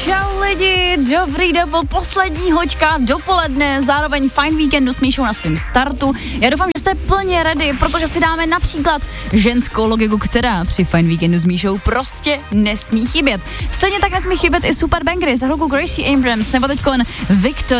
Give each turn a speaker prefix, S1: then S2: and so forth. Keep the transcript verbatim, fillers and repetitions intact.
S1: Čau lidi, dobrý den, poslední hoďka dopoledne, zároveň fajn víkendu s Míšou na svém startu. Já doufám, že jste plně ready, protože si dáme například ženskou logiku, která při fajn víkendu s Míšou prostě nesmí chybět. Stejně tak nesmí chybět i super bangry, za chvilku Gracie Abrams nebo teďkon Victor